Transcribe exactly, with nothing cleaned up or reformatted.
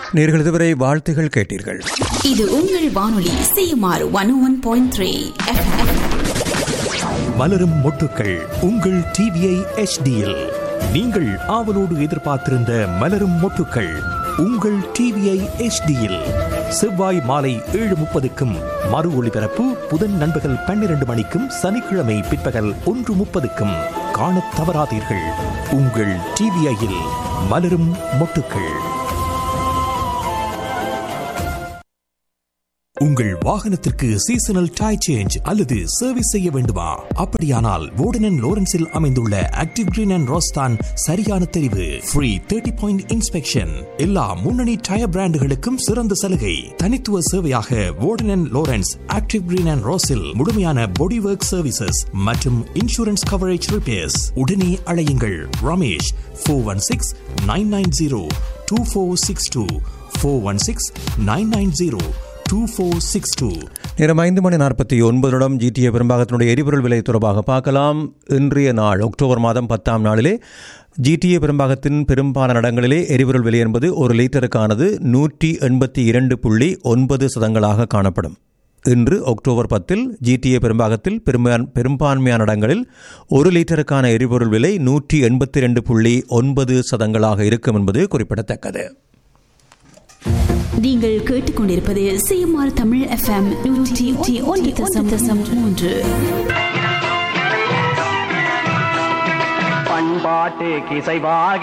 நேர்கள் இதுவரை வாழ்த்துகள் கேட்டீர்கள். இது உங்கள் வானொலி CMR one one point three. மலரும் மொட்டுக்கள் உங்கள் டிவிஐ எச்டியில் நீங்கள் ஆவலோடு எதிர்பார்த்திருந்த மலரும் மொட்டுக்கள் உங்கள் டிவிஐ எச்டியில் செவ்வாய் மாலை ஏழு முப்பதுக்கும் மறு ஒளிபரப்பு புதன் நண்பகல் பன்னிரண்டு மணிக்கும் சனிக்கிழமை பிற்பகல் ஒன்று முப்பதுக்கும் காணத் தவறாதீர்கள். உங்கள் டிவிஐயில் மலரும் மொட்டுக்கள். உங்கள் வாகனத்திற்கு சீசனல் டயர் சேஞ்ச் அல்லது சர்வீஸ் செய்ய வேண்டுமா? அப்படியானால் வோடன் அண்ட் லோரன்ஸில் அமைந்துள்ள ஆக்டிவ் கிரீன் அண்ட் ரோஸ்தான் சரியான தெரிவு. ஃப்ரீ தேர்ட்டி பாயிண்ட் இன்ஸ்பெக்ஷன், எல்லா முன்னணி டயர் பிராண்டுகளுக்கும் சிறந்த சலுகை. தனித்துவ சேவையாக வோடன் and Lawrence active green and ரோஸில் முழுமையான பாடி ஒர்க் சர்வீசஸ் மற்றும் இன்சூரன்ஸ் கவரேஜ் ரிப்பேர்ஸ். உடனே அழையுங்கள் Ramesh four one six nine nine zero two four six two four one six nine nine zero two four six two. நேரம் ஐந்து மணி நாற்பத்தி ஒன்பது நிமிடம். ஜிடிஏ பெரும்பாகத்தினுடைய எரிபொருள் விலை தொடர்பாக பார்க்கலாம். இன்றைய நாள் அக்டோபர் மாதம் பத்தாம் நாளிலே ஜிடிஏ பெரும்பாகத்தின் பெரும்பாலான இடங்களிலே எரிபொருள் விலை என்பது ஒரு லிட்டருக்கானது நூற்றி எண்பத்தி இரண்டு புள்ளி ஒன்பது சதங்களாக காணப்படும். இன்று அக்டோபர் பத்தில் ஜிடிஏ பெரும்பாகத்தில் பெரும்பான்மையான இடங்களில் ஒரு லிட்டருக்கான எரிபொருள் விலை நூற்றி எண்பத்தி இரண்டு புள்ளி ஒன்பது சதங்களாக இருக்கும் என்பது குறிப்பிடத்தக்கது. நீங்கள் கேட்டுக்கொண்டிருப்பது சிஎம்ஆர் தமிழ் எஃப்எம் நூற்றி ஒன்று தசம் மூன்று. பண்பாட்டு கிசைவாக